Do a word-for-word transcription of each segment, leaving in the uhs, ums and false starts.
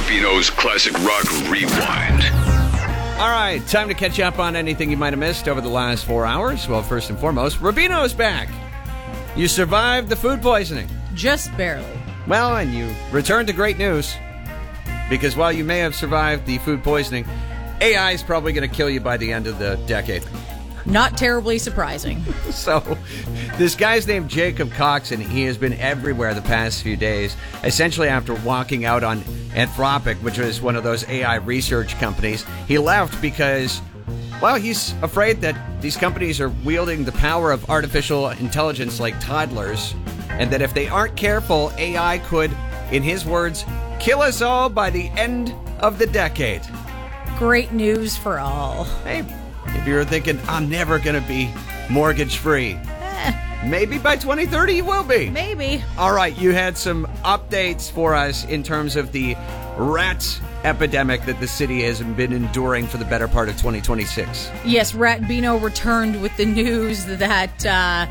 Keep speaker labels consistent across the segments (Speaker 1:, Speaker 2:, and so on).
Speaker 1: Rubino's Classic Rock Rewind.
Speaker 2: All right, time to catch up on anything you might have missed over the last four hours. Well, first and foremost, Rubino's back. You survived the food poisoning.
Speaker 3: Just barely.
Speaker 2: Well, and you returned to great news. Because while you may have survived the food poisoning, A I is probably going to kill you by the end of the decade.
Speaker 3: Not terribly surprising.
Speaker 2: So, this guy's named Jacob Cox, and he has been everywhere the past few days. Essentially, after walking out on Anthropic, which was one of those A I research companies, he left because, well, he's afraid that these companies are wielding the power of artificial intelligence like toddlers, and that if they aren't careful, A I could, in his words, kill us all by the end of the decade.
Speaker 3: Great news for all.
Speaker 2: Hey, if you're thinking, I'm never going to be mortgage-free,
Speaker 3: Eh,
Speaker 2: maybe by twenty thirty you will be.
Speaker 3: maybe.
Speaker 2: All right, you had some updates for us in terms of the rat epidemic that the city has been enduring for the better part of twenty twenty-six.
Speaker 3: Yes, Rat Bino returned with the news that uh,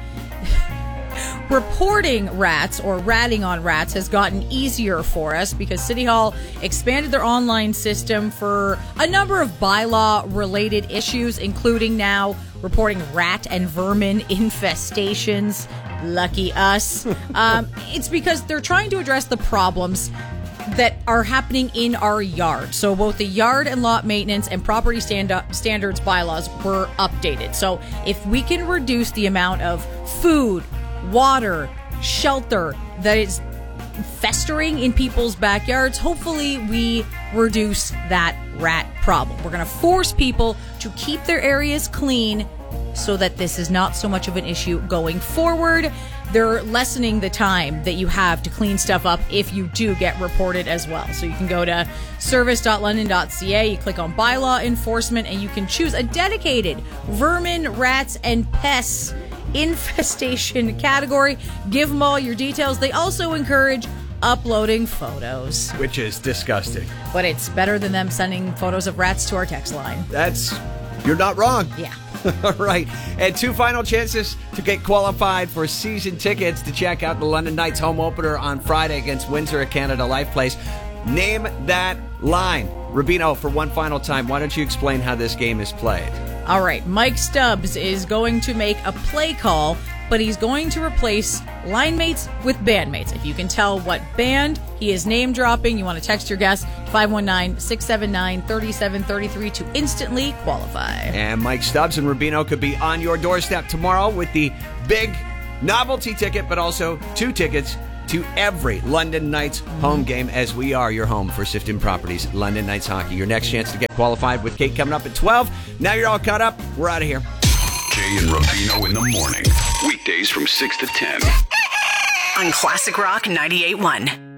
Speaker 3: reporting rats or ratting on rats has gotten easier for us because City Hall expanded their online system for a number of bylaw-related issues, including now reporting rat and vermin infestations. Lucky us. um, it's because they're trying to address the problems that are happening in our yard. So both the yard and lot maintenance and property stand- standards bylaws were updated. So if we can reduce the amount of food, water, shelter that is festering in people's backyards, hopefully we reduce that rat problem. We're going to force people to keep their areas clean so that this is not so much of an issue going forward. They're lessening the time that you have to clean stuff up if you do get reported as well. So you can go to service dot london dot c a, you click on bylaw enforcement, and you can choose a dedicated vermin, rats, and pests infestation category. Give them all your details. They also encourage uploading photos.
Speaker 2: Which is disgusting.
Speaker 3: But it's better than them sending photos of rats to our text line.
Speaker 2: That's, you're not wrong.
Speaker 3: Yeah.
Speaker 2: All right. And two final chances to get qualified for season tickets to check out the London Knights home opener on Friday against Windsor at Canada Life Place. Name that line. Rubino, for one final time, why don't you explain how this game is played?
Speaker 3: All right. Mike Stubbs is going to make a play call, but he's going to replace line mates with bandmates. If you can tell what band he is name dropping, you want to text your guess five one nine, six seven nine, three seven three three to instantly qualify.
Speaker 2: And Mike Stubbs and Rubino could be on your doorstep tomorrow with the big novelty ticket, but also two tickets to every London Knights home game, as we are your home for Sifton Properties London Knights Hockey. Your next chance to get qualified with Kate coming up at twelve. Now you're all caught up. We're out of here.
Speaker 1: Jay and Rubino in the morning. Weekdays from six to ten.
Speaker 4: On Classic Rock ninety-eight point one.